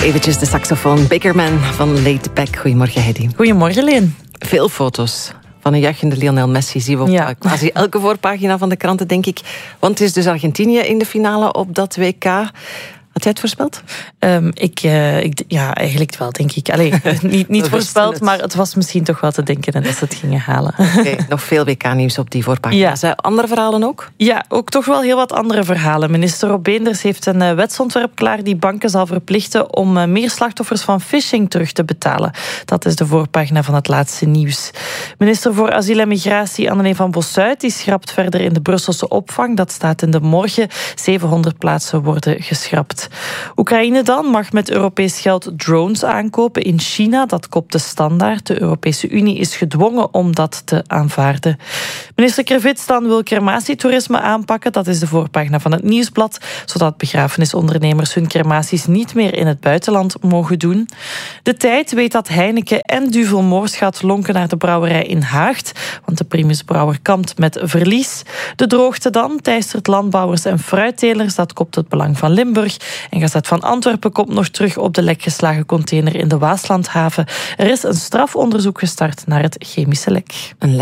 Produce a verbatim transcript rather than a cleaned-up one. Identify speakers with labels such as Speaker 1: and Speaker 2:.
Speaker 1: Eventjes de saxofoon. Bakerman van Laid Back. Goedemorgen, Heidi.
Speaker 2: Goedemorgen, Leen.
Speaker 1: Veel foto's van een juichende Lionel Messi zien we op ja. quasi elke voorpagina van de kranten, denk ik. Want het is dus Argentinië in de finale op dat W K. Had jij het voorspeld?
Speaker 2: Um, ik, uh, ik, ja, eigenlijk wel, denk ik. Allee, niet niet voorspeld, het. maar het was misschien toch wel te denken dat ze het gingen halen.
Speaker 1: Okay, nog veel W K-nieuws op die voorpagina's. Ja. Andere verhalen ook?
Speaker 2: Ja, ook toch wel heel wat andere verhalen. Minister Rob Beenders heeft een uh, wetsontwerp klaar die banken zal verplichten om uh, meer slachtoffers van phishing terug te betalen. Dat is de voorpagina van het laatste nieuws. Minister voor Asiel en Migratie, Anneleen van Bossuit, die schrapt verder in de Brusselse opvang. Dat staat in de morgen. zevenhonderd plaatsen worden geschrapt. Oekraïne dan mag met Europees geld drones aankopen in China. Dat kopt de Standaard. De Europese Unie is gedwongen om dat te aanvaarden. Minister Krevits dan wil crematietoerisme aanpakken. Dat is de voorpagina van het Nieuwsblad. Zodat begrafenisondernemers hun crematies niet meer in het buitenland mogen doen. De Tijd weet dat Heineken en Duvel Moors gaat lonken naar de brouwerij in Haagt. Want de Primus Brouwer kampt met verlies. De droogte dan teistert landbouwers en fruittelers. Dat kopt het Belang van Limburg. En Gazet van Antwerpen komt nog terug op de lekgeslagen container in de Waaslandhaven. Er is een strafonderzoek gestart naar het chemische lek.
Speaker 1: Een